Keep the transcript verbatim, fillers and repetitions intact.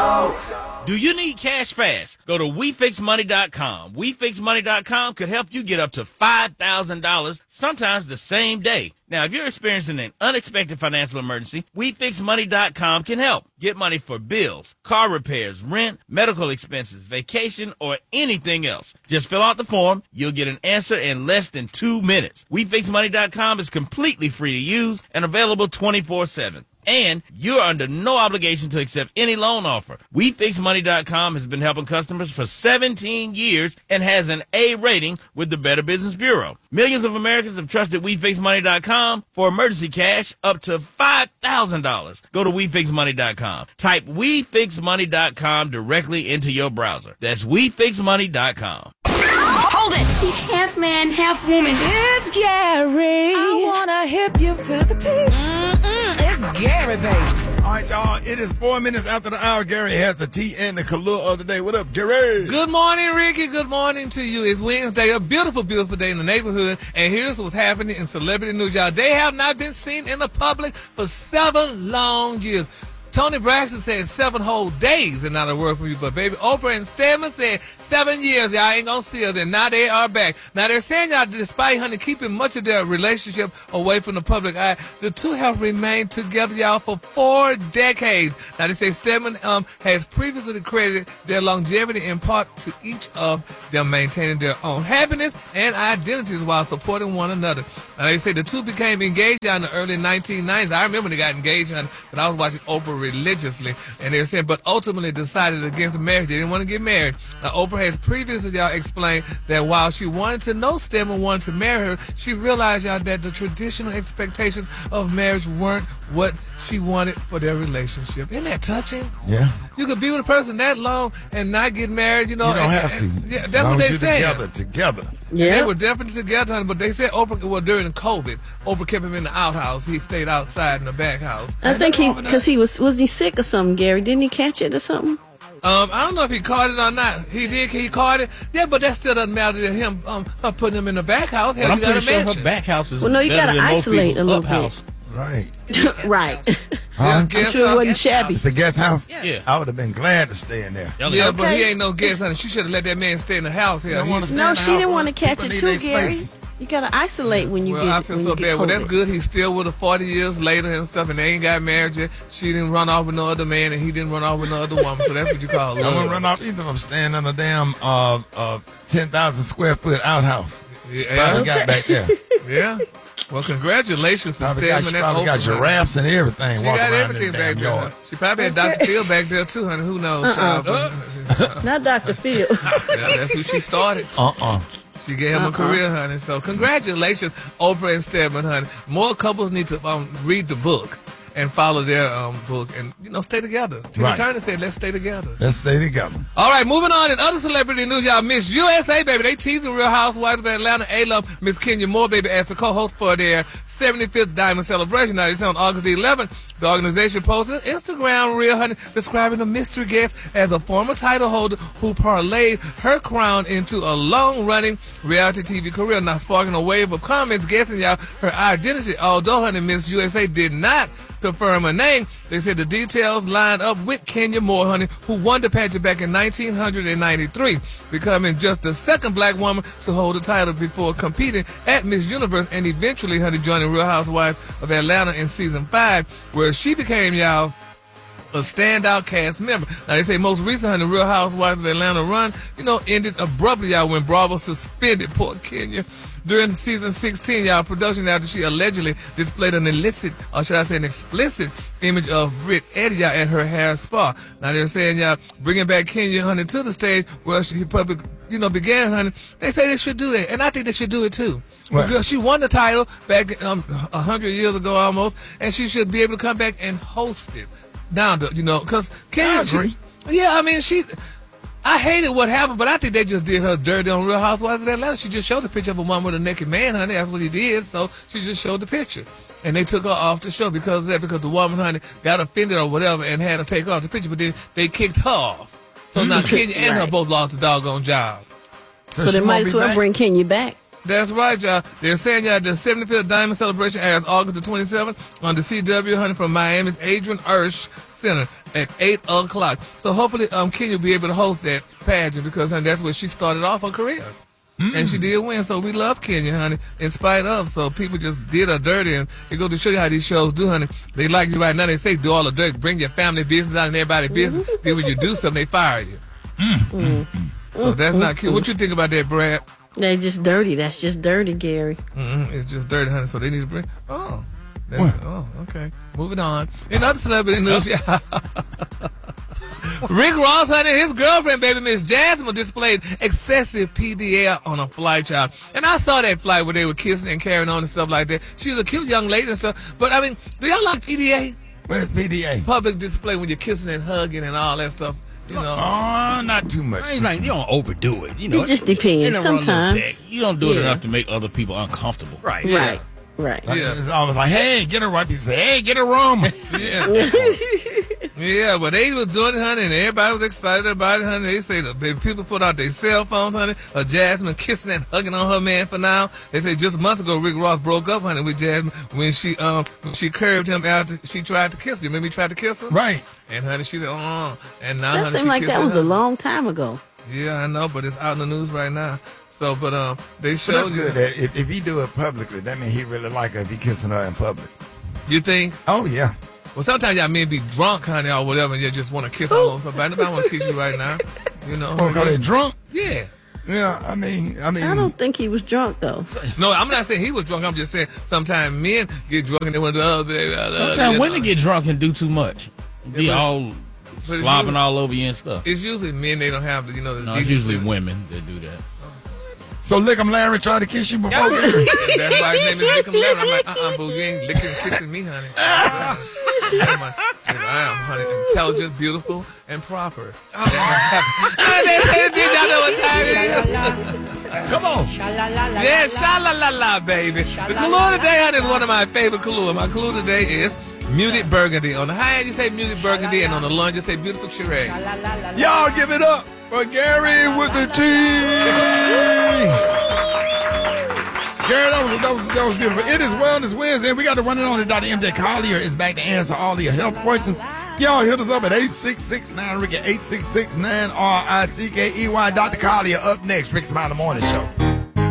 Show. Do you need cash fast? Go to we fix money dot com. we fix money dot com could help you get up to five thousand dollars, sometimes the same day. Now, if you're experiencing an unexpected financial emergency, we fix money dot com can help. Get money for bills, car repairs, rent, medical expenses, vacation, or anything else. Just fill out the form. You'll get an answer in less than two minutes. we fix money dot com is completely free to use and available twenty-four seven. And you're under no obligation to accept any loan offer. we fix money dot com has been helping customers for seventeen years and has an A rating with the Better Business Bureau. Millions of Americans have trusted we fix money dot com for emergency cash up to five thousand dollars. Go to we fix money dot com. Type we fix money dot com directly into your browser. That's we fix money dot com. Hold it! He's half man, half woman. It's Gary. I wanna hip you to the T. Mm-mm, it's Gary, baby. All right, y'all. It is four minutes after the hour. Gary has the tea and the Kahlua of the day. What up, Gary? Good morning, Ricky. Good morning to you. It's Wednesday, a beautiful, beautiful day in the neighborhood. And here's what's happening in celebrity news, y'all. They have not been seen in the public for seven long years. Tony Braxton said seven whole days and not a word from you. But baby, Oprah and Stedman said seven years, y'all ain't gonna see us. And now they are back. Now they're saying, y'all, despite, honey, keeping much of their relationship away from the public eye, the two have remained together, y'all, for four decades. Now they say Stedman um, has previously credited their longevity in part to each of them maintaining their own happiness and identities while supporting one another. Now they say the two became engaged y'all, in the early nineteen nineties. I remember they got engaged, honey, but I was watching Oprah religiously, and they were saying, but ultimately decided against marriage. They didn't want to get married. Now, Oprah has previously, y'all, explained that while she wanted to know Stedman, wanted to marry her, she realized, y'all, that the traditional expectations of marriage weren't what she wanted for their relationship. Isn't that touching? Yeah. You could be with a person that long and not get married, you know. You don't and, have to. And, yeah, that's what they say. Together, together. Yeah. They were definitely together, honey, but they said Oprah, well, during COVID, Oprah kept him in the outhouse. He stayed outside in the back house. I think he, because he was, was he sick or something, Gary? Didn't he catch it or something? Um, I don't know if he caught it or not. He did. He caught it. Yeah, but that still doesn't matter to him. Um, her putting him in the back house. Hell, well, I'm you pretty got sure mansion. her back house is well, no, you better gotta than isolate a little house. bit. Right. Right. Huh? Yeah, I'm sure it wasn't shabby. It's a guest house? Yeah. yeah. I would have been glad to stay in there. Yeah, okay. but he ain't no guest, honey. She should have let that man stay in the house here. No, she didn't want to catch it too, Gary. You gotta isolate when you well, get. I feel when so you get bad. Well, that's COVID. good. He's still with her forty years later and stuff, and they ain't got married yet. She didn't run off with no other man, and he didn't run off with no other woman. So that's what you call love. I wouldn't run off either if I'm staying in a damn uh, uh, ten thousand square foot outhouse. She Yeah. probably got back there. Yeah. Well, congratulations to Probably got, she Stedman and probably got Oprah. giraffes and everything. She walking got around everything in the back damn there. yard. She probably had Doctor Phil back there too, honey. Who knows? Uh-uh. child? Not Doctor Phil. Yeah, that's who she started. Uh-uh. She gave him Uh-uh. a career, honey. So congratulations, Oprah and Stedman, honey. More couples need to um, read the book and follow their um, book and, you know, stay together. Tina Right. Turner said, let's stay together. Let's stay together. All right, moving on. In other celebrity news, y'all, Miss U S A, baby. They teasing Real Housewives of Atlanta. A-Love, Miss Kenya Moore, baby, as the co-host for their seventy-fifth Diamond Celebration. Now, it's on August the eleventh. The organization posted an Instagram reel, honey, describing the mystery guest as a former title holder who parlayed her crown into a long-running reality T V career. Now, sparking a wave of comments guessing, y'all, her identity. Although, honey, Miss U S A did not confirm her name, they said the details line up with Kenya Moore, honey, who won the pageant back in nineteen ninety-three, becoming just the second black woman to hold the title before competing at Miss Universe and eventually, honey, joining Real Housewives of Atlanta in season five, where she became, y'all, a standout cast member. Now, they say most recent, honey, Real Housewives of Atlanta run, you know, ended abruptly, y'all, when Bravo suspended poor Kenya. During season sixteen, y'all, production after she allegedly displayed an illicit, or should I say an explicit, image of Britt Eddie, y'all, at her hair spa. Now, they're saying, y'all, bringing back Kenya, honey, to the stage where she public, you know, began, honey. They say they should do that, and I think they should do it, too. Right. Because she won the title back um, a hundred years ago almost, and she should be able to come back and host it. Now, you know, because Kenya, I agree. She, yeah, I mean, she... I hated what happened, but I think they just did her dirty on Real Housewives of Atlanta. She just showed the picture of a woman with a naked man, honey. That's what he did. So she just showed the picture. And they took her off the show because of that, because the woman, honey, got offended or whatever and had to take off the picture. But then they kicked her off. So now Kenya and her Right. both lost the doggone job. So they she might won't as be well back? bring Kenya back. That's right, y'all. They're saying, y'all, the seventy-fifth Diamond Celebration airs August the twenty-seventh on the C W, honey, from Miami's Adrian Ursch Center at eight o'clock. So hopefully um, Kenya will be able to host that pageant because, honey, that's where she started off her career. Mm. And she did win, so we love Kenya, honey, in spite of. So people just did her dirty, and it goes to show you how these shows do, honey. They like you right now. They say do all the dirt, bring your family business out and everybody's business. Then when you do something, they fire you. Mm. Mm. Mm. So that's not cute. What you think about that, Brad? They just dirty. That's just dirty, Gary. Mm-hmm. It's just dirty, honey. So they need to bring. Oh, that's, oh, okay. Moving on. Another celebrity news. Rick Ross, honey, his girlfriend, baby Miss Jasmine, displayed excessive P D A on a flight, child. And I saw that flight where they were kissing and carrying on and stuff like that. She was a cute young lady and stuff. But I mean, do y'all like P D A? What is P D A? Public display when you're kissing and hugging and all that stuff. You know, oh, not too much. I ain't like, you don't overdo it. You know, it just depends. Sometimes you don't do it yeah. enough to make other people uncomfortable. Right. Yeah. Right. Right. Like, yeah. It's always like, hey, get a right. People say, hey, get a room. Yeah. Yeah, but they was doing it, honey, and everybody was excited about it, honey. They say the people put out their cell phones, honey. Uh, Jasmine kissing and hugging on her man for now. They say just months ago Rick Ross broke up, honey, with Jasmine when she um when she curved him after she tried to kiss him. Remember he tried to kiss her? Right. And honey, she said, oh, and now that honey, seemed she like that was her. a long time ago. Yeah, I know, but it's out in the news right now. So, but um, they But showed that's you. good. That if, if he do it publicly, that means he really like her if he kissing her in public. You think? Oh, yeah. Well, sometimes y'all men be drunk, honey, or whatever, and you just want to kiss on somebody. Nobody want to kiss you right now. You know? Oh, because they drunk? Yeah. Yeah, I mean, I mean. I don't think he was drunk though. No, I'm not saying he was drunk. I'm just saying sometimes men get drunk and they want to, oh, baby, I love Sometimes you. women get drunk and do too much. Be Yeah, but- all but slobbing usually- all over you and stuff. It's usually men, they don't have the, you know, the No, it's usually women that do that. So Lickum Larry tried to kiss you before? And that's why his name is Lickum Larry. I'm like, uh-uh, boo, you ain't licking and kissing me, honey. I am, honey, intelligent, beautiful, and proper. Y'all know what time it is. Come on. Yeah, sha-la-la-la, baby. The Kahlua today, honey, is one of my favorite Kahlua. My Kahlua today is muted burgundy. On the high end, you say muted burgundy, and on the low end, you say beautiful Shiraz. Y'all give it up for Gary with the T. Gary, that was, that, was, that was beautiful. It is Wellness Wednesday. We got to run it on. Doctor M J Collier is back to answer all your health questions. Y'all hit us up at eight six six nine Ricky, eight six six nine R I C K E Y. Doctor Collier up next. Rick Smiley Morning Show.